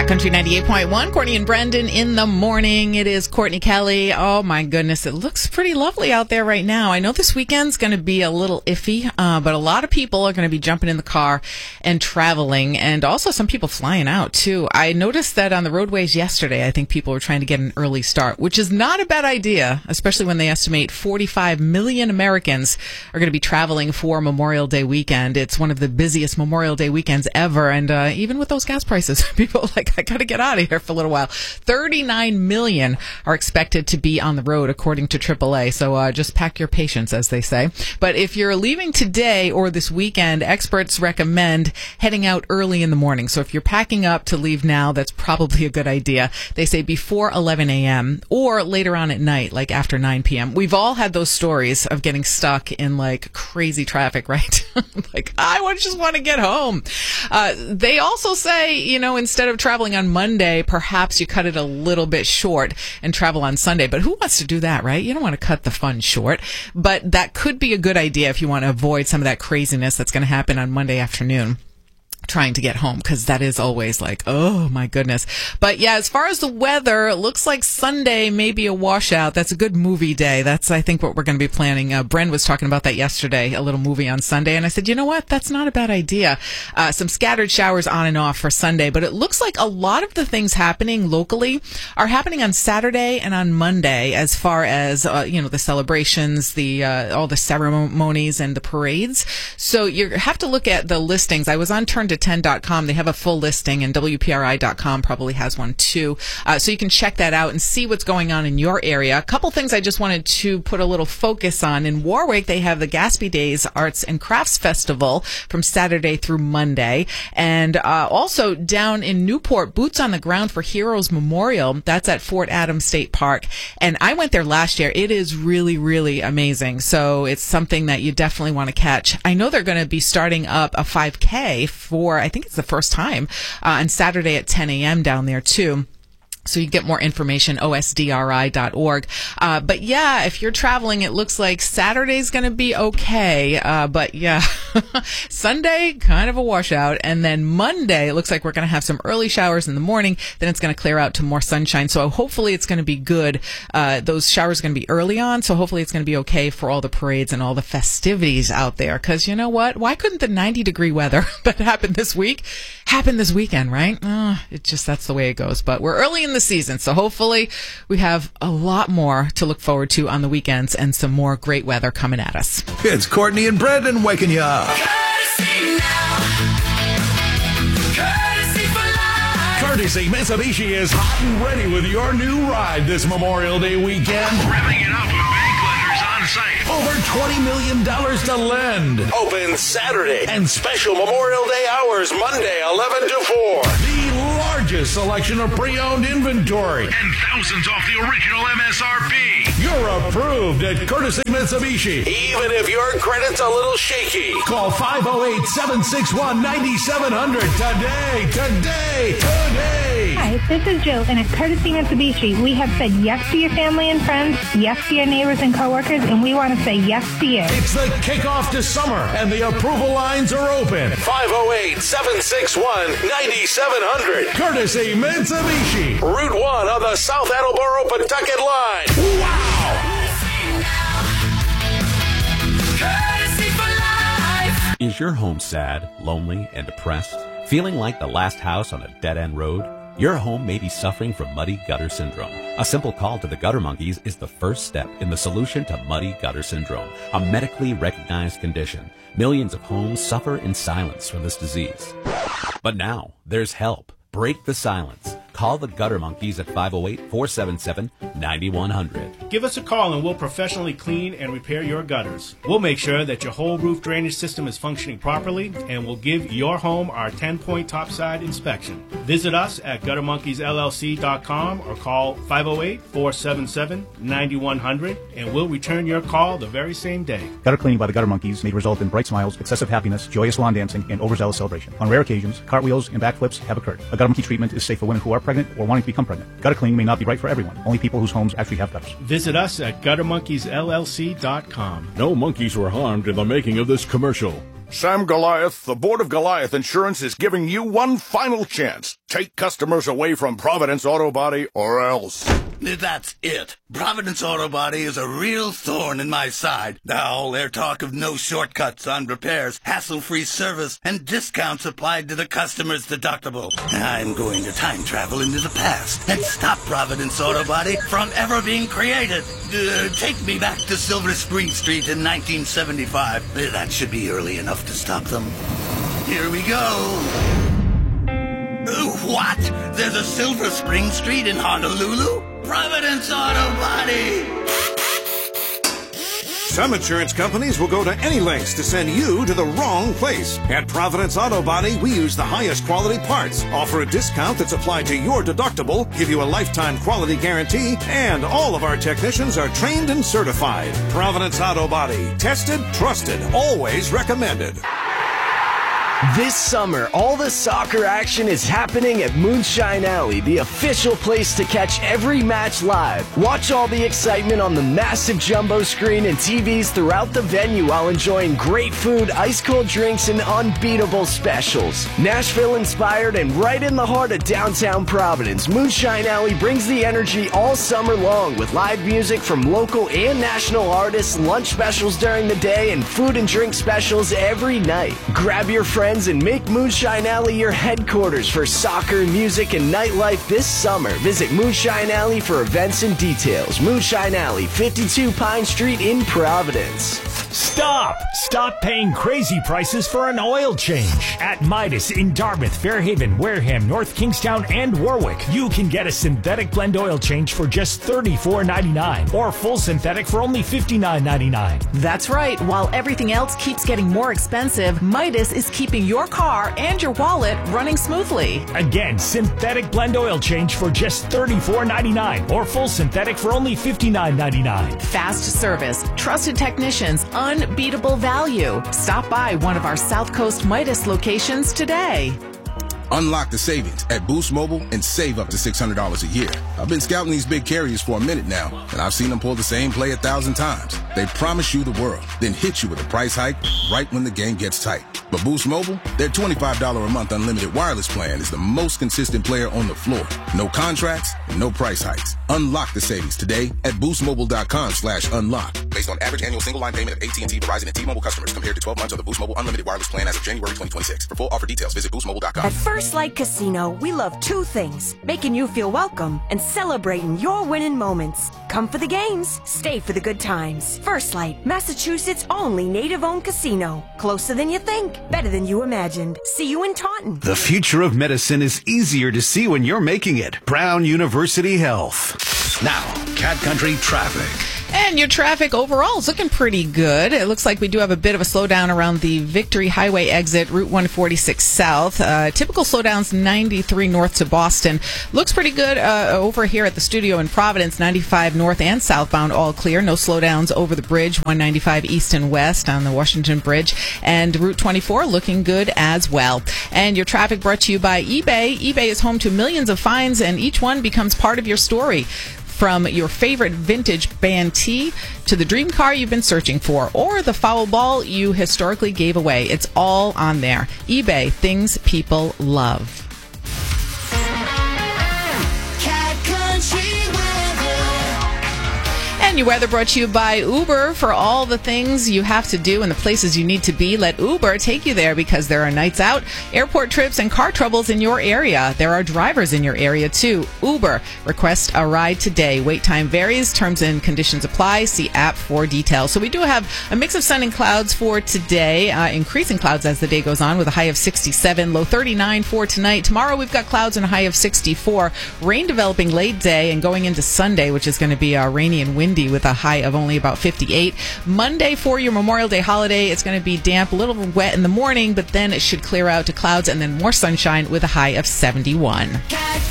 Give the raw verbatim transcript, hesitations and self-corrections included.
Country ninety-eight point one, Courtney and Brendan in the morning. It is Courtney Kelly. Oh, my goodness. It looks pretty lovely out there right now. I know this weekend's going to be a little iffy, uh, but a lot of people are going to be jumping in the car and traveling, and also some people flying out, too. I noticed that on the roadways yesterday, I think people were trying to get an early start, which is not a bad idea, especially when they estimate forty-five million Americans are going to be traveling for Memorial Day weekend. It's one of the busiest Memorial Day weekends ever, and uh, even with those gas prices, people are like, I got to get out of here for a little while. thirty-nine million are expected to be on the road, according to triple A. So uh, just pack your patience, as they say. But if you're leaving today or this weekend, experts recommend heading out early in the morning. So if you're packing up to leave now, that's probably a good idea. They say before eleven a.m. or later on at night, like after nine p.m. We've all had those stories of getting stuck in like crazy traffic, right? Like, I would just want to get home. Uh, they also say, you know, instead of traveling on Monday, perhaps you cut it a little bit short and travel on Sunday. But who wants to do that, right? You don't want to cut the fun short. But that could be a good idea if you want to avoid some of that craziness that's going to happen on Monday afternoon, trying to get home, because that is always like, oh my goodness. But yeah, as far as the weather, it looks like Sunday may be a washout. That's a good movie day. That's, I think, what we're going to be planning. Uh, Bren was talking about that yesterday, a little movie on Sunday, and I said, you know what? That's not a bad idea. Uh, some scattered showers on and off for Sunday, but it looks like a lot of the things happening locally are happening on Saturday and on Monday, as far as, uh, you know, the celebrations, the, uh, all the ceremonies and the parades. So you have to look at the listings. I was on turn to ten dot com. They have a full listing, and W P R I dot com probably has one too. Uh, so you can check that out and see what's going on in your area. A couple things I just wanted to put a little focus on. In Warwick, they have the Gaspee Days Arts and Crafts Festival from Saturday through Monday. And uh, also down in Newport, Boots on the Ground for Heroes Memorial. That's at Fort Adams State Park. And I went there last year. It is really, really amazing. So it's something that you definitely want to catch. I know they're going to be starting up a five K for, I think it's the first time, uh, on Saturday at ten a.m. down there too. So you get more information, O S D R I dot org. Uh, but yeah, if you're traveling, it looks like Saturday's going to be okay. Uh, but yeah, Sunday, kind of a washout. And then Monday, it looks like we're going to have some early showers in the morning. Then it's going to clear out to more sunshine. So hopefully it's going to be good. Uh, those showers are going to be early on. So hopefully it's going to be okay for all the parades and all the festivities out there. Cause you know what? Why couldn't the ninety degree weather that happened this week happen this weekend, right? Uh, it just, that's the way it goes. But we're early in the season, so hopefully we have a lot more to look forward to on the weekends and some more great weather coming at us. It's Courtney and Brendan waking you up. Courtesy now. Courtesy for life. Courtesy Mitsubishi is hot and ready with your new ride this Memorial Day weekend. Revving it up with bank lenders on site. Over twenty million dollars to lend. Open Saturday and special Memorial Day hours Monday eleven to four. The largest selection of pre-owned inventory. And thousands off the original M S R P. You're approved at Courtesy Mitsubishi. Even if your credit's a little shaky. Call five oh eight, seven six one, nine seven zero zero today, today, today. Hi, this is Jill, and at Courtesy Mitsubishi, we have said yes to your family and friends, yes to your neighbors and coworkers, and we want to say yes to you. It's the kickoff to summer, and the approval lines are open. five oh eight, seven six one, nine seven zero zero. Courtesy Mitsubishi. Route one on the South Attleboro Pawtucket line. Wow! Courtesy for life. Is your home sad, lonely, and depressed? Feeling like the last house on a dead-end road? Your home may be suffering from muddy gutter syndrome. A simple call to the Gutter Monkeys is the first step in the solution to muddy gutter syndrome, a medically recognized condition. Millions of homes suffer in silence from this disease. But now, there's help. Break the silence. Call the Gutter Monkeys at five oh eight, four seven seven, nine one zero zero. Give us a call and we'll professionally clean and repair your gutters. We'll make sure that your whole roof drainage system is functioning properly, and we'll give your home our ten-point topside inspection. Visit us at gutter monkeys L L C dot com or call five oh eight, four seven seven, nine one zero zero, and we'll return your call the very same day. Gutter cleaning by the Gutter Monkeys may result in bright smiles, excessive happiness, joyous lawn dancing, and overzealous celebration. On rare occasions, cartwheels and backflips have occurred. A Gutter Monkey treatment is safe for women who are pregnant or wanting to become pregnant. Gutter cleaning may not be right for everyone. Only people whose homes actually have gutters. Visit us at gutter monkeys L L C dot com. No monkeys were harmed in the making of this commercial. Sam Goliath, the Board of Goliath Insurance is giving you one final chance. Take customers away from Providence Auto Body or else. That's it. Providence Auto Body is a real thorn in my side. Now, all their talk of no shortcuts on repairs, hassle-free service, and discounts applied to the customer's deductible. I'm going to time travel into the past and stop Providence Auto Body from ever being created. Uh, take me back to Silver Spring Street in nineteen seventy-five. Uh, that should be early enough to stop them. Here we go. Uh, what? There's a Silver Spring Street in Honolulu? Providence Auto Body! Some insurance companies will go to any lengths to send you to the wrong place. At Providence Auto Body, we use the highest quality parts, offer a discount that's applied to your deductible, give you a lifetime quality guarantee, and all of our technicians are trained and certified. Providence Auto Body. Tested, trusted, always recommended. This summer, all the soccer action is happening at Moonshine Alley, the official place to catch every match live. Watch all the excitement on the massive jumbo screen and T Vs throughout the venue while enjoying great food, ice-cold drinks, and unbeatable specials. Nashville-inspired and right in the heart of downtown Providence, Moonshine Alley brings the energy all summer long with live music from local and national artists, lunch specials during the day, and food and drink specials every night. Grab your friends and make Moonshine Alley your headquarters for soccer, music, and nightlife this summer. Visit Moonshine Alley for events and details. Moonshine Alley, fifty-two Pine Street in Providence. Stop! Stop paying crazy prices for an oil change. At Midas in Dartmouth, Fairhaven, Wareham, North Kingstown, and Warwick, you can get a synthetic blend oil change for just thirty-four ninety-nine or full synthetic for only fifty-nine ninety-nine. That's right. While everything else keeps getting more expensive, Midas is keeping your car and your wallet running smoothly. Again, synthetic blend oil change for just thirty-four ninety-nine or full synthetic for only fifty-nine ninety-nine. Fast service, trusted technicians, unbeatable value. Stop by one of our South Coast Midas locations today. Unlock the savings at Boost Mobile and save up to six hundred dollars a year. I've been scouting these big carriers for a minute now, and I've seen them pull the same play a thousand times. They promise you the world, then hit you with a price hike right when the game gets tight. But Boost Mobile, their twenty-five dollars a month unlimited wireless plan is the most consistent player on the floor. No contracts, no price hikes. Unlock the savings today at boostmobile.com slash unlock. Based on average annual single line payment of A T and T, Verizon, and T-Mobile customers compared to twelve months of the Boost Mobile unlimited wireless plan as of January twenty twenty-six. For full offer details, visit boost mobile dot com. At First Light Casino, we love two things: making you feel welcome and celebrating your winning moments. Come for the games, stay for the good times. First Light, Massachusetts' only native-owned casino. Closer than you think, better than you imagined. See you in Taunton. The future of medicine is easier to see when you're making it. Brown University Health. Now, Cat Country traffic. And your traffic overall is looking pretty good. It looks like we do have a bit of a slowdown around the Victory Highway exit, Route one forty-six South. Uh, typical slowdowns ninety-three north to Boston. Looks pretty good uh, over here at the studio in Providence, ninety-five north and southbound, all clear. No slowdowns over the bridge, one ninety-five east and west on the Washington Bridge. And Route twenty-four looking good as well. And your traffic brought to you by eBay. eBay is home to millions of finds, and each one becomes part of your story. From your favorite vintage band tee to the dream car you've been searching for or the foul ball you historically gave away. It's all on there. eBay, things people love. Cat Country And your weather brought to you by Uber. For all the things you have to do and the places you need to be, let Uber take you there, because there are nights out, airport trips, and car troubles in your area. There are drivers in your area, too. Uber. Request a ride today. Wait time varies. Terms and conditions apply. See app for details. So we do have a mix of sun and clouds for today. Uh, increasing clouds as the day goes on with a high of sixty-seven. Low thirty-nine for tonight. Tomorrow we've got clouds and a high of sixty-four. Rain developing late day and going into Sunday, which is going to be uh, rainy and windy with a high of only about fifty-eight. Monday for your Memorial Day holiday, it's going to be damp, a little wet in the morning, but then it should clear out to clouds and then more sunshine with a high of seventy-one.